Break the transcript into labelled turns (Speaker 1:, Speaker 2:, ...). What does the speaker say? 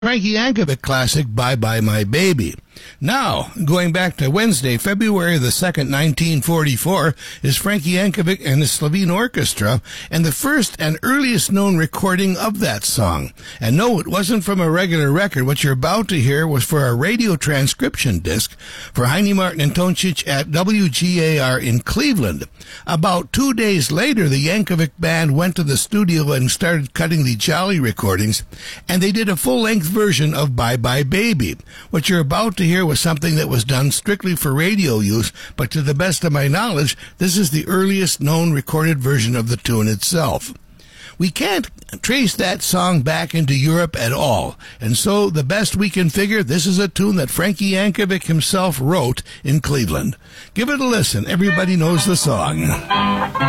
Speaker 1: Frankie Yankovic classic, Bye Bye My Baby. Now, going back to Wednesday, February the 2nd, 1944, is Frankie Yankovic and the Slovene Orchestra, and the first and earliest known recording of that song. And no, it wasn't from a regular record. What you're about to hear was for a radio transcription disc for Heine Martin and Toncic at WGAR in Cleveland. About 2 days later, the Yankovic band went to the studio and started cutting the Jolly recordings, and they did a full-length version of Bye Bye Baby. What you're about to hear was something that was done strictly for radio use, but to the best of my knowledge, this is the earliest known recorded version of the tune itself. We can't trace that song back into Europe at all, and so the best we can figure, this is a tune that Frankie Yankovic himself wrote in Cleveland. Give it a listen. Everybody knows the song.